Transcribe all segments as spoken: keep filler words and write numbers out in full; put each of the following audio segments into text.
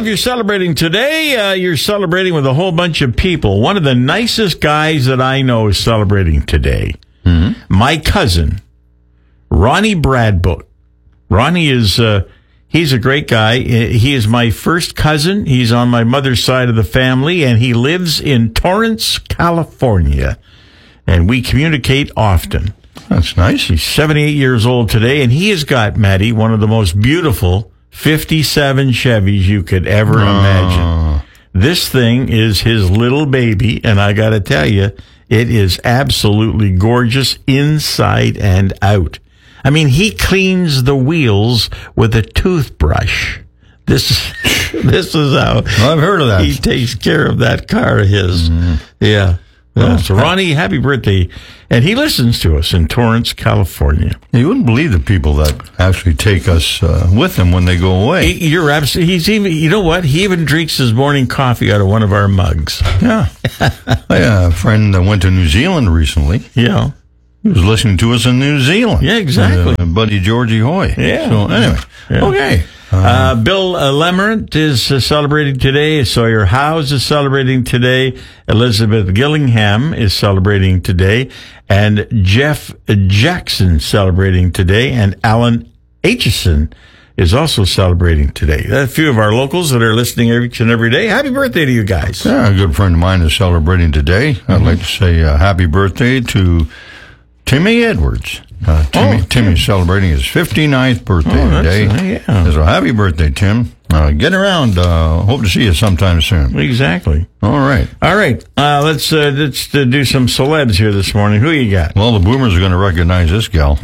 if you're celebrating today, uh, you're celebrating with a whole bunch of people. One of the nicest guys that I know is celebrating today. Mm-hmm. My cousin, Ronnie Bradbook. Ronnie is, uh, he's a great guy. He is my first cousin. He's on my mother's side of the family, and he lives in Torrance, California. And we communicate often. That's nice. He's seventy-eight years old today, and he has got, Matty, one of the most beautiful fifty-seven Chevys you could ever oh. imagine. This thing is his little baby, and I got to tell you, it is absolutely gorgeous inside and out. I mean, he cleans the wheels with a toothbrush. This is this is how I've heard of that. He takes care of that car of his. Mm-hmm. Yeah. Well, so Ronnie, happy birthday. And he listens to us in Torrance, California. You wouldn't believe the people that actually take us uh, with them when they go away. He, you're absolutely, he's even, you know what? He even drinks his morning coffee out of one of our mugs. Yeah. I had a friend that went to New Zealand recently. Yeah. He was listening to us in New Zealand. Yeah, exactly. Uh, buddy Georgie Hoy. Yeah. So anyway, yeah. Okay. Uh, uh, Bill uh, Lemerant is uh, celebrating today. Sawyer Howes is celebrating today. Elizabeth Gillingham is celebrating today. And Jeff Jackson celebrating today. And Alan Aitchison is also celebrating today. A few of our locals that are listening each and every day. Happy birthday to you guys. Yeah, a good friend of mine is celebrating today. Mm-hmm. I'd like to say uh, happy birthday to Timmy Edwards. Uh, Timmy, oh, Timmy's celebrating his fifty-ninth birthday oh, today. Uh, yeah. So happy birthday, Tim. Uh, get around. Uh, hope to see you sometime soon. Exactly. All right. All right. Uh, let's uh, let's uh, do some celebs here this morning. Who you got? Well, the boomers are going to recognize this gal.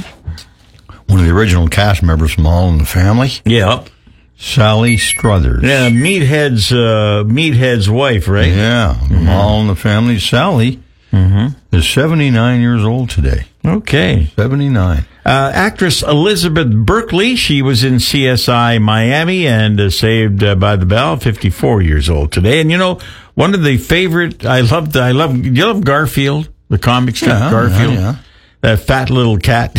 Mm-hmm. One of the original cast members from All in the Family. Yeah. Sally Struthers. Yeah, Meathead's, uh, Meathead's wife, right? Yeah. Mm-hmm. All in the Family. Sally mm-hmm. is seventy-nine years old today. Okay. seventy-nine. Uh, actress Elizabeth Berkley, she was in C S I Miami and uh, Saved uh, by the Bell, fifty-four years old today. And you know, one of the favorite, I love, I love, do you love Garfield, the comic strip yeah, Garfield? Yeah, yeah. That fat little cat.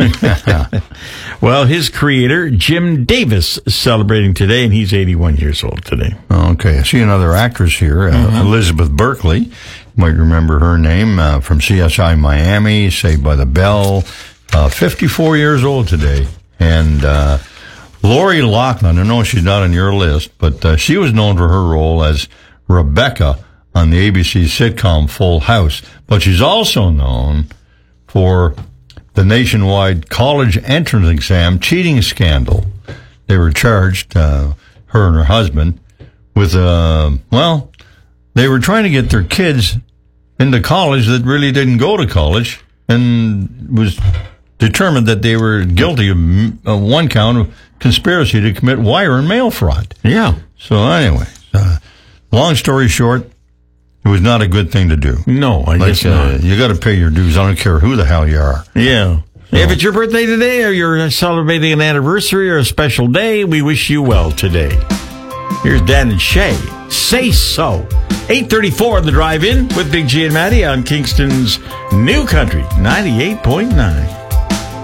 Well, his creator, Jim Davis, is celebrating today, and he's eighty-one years old today. Okay, I see another actress here, uh, mm-hmm. Elizabeth Berkley. You might remember her name uh, from C S I Miami, Saved by the Bell. Uh, fifty-four years old today. And uh, Lori Loughlin, I know she's not on your list, but uh, she was known for her role as Rebecca on the A B C sitcom Full House. But she's also known for the nationwide college entrance exam cheating scandal. They were charged, uh, her and her husband, with, uh, well, they were trying to get their kids into college that really didn't go to college, and was determined that they were guilty of uh, one count of conspiracy to commit wire and mail fraud. Yeah. So anyway, uh, long story short, it was not a good thing to do. No, I like, guess uh, not. You got to pay your dues. I don't care who the hell you are. Yeah. So. If it's your birthday today, or you're celebrating an anniversary or a special day, we wish you well today. Here's Dan and Shay. Say So. eight thirty-four on the drive-in with Big G and Matty on Kingston's New Country ninety-eight point nine.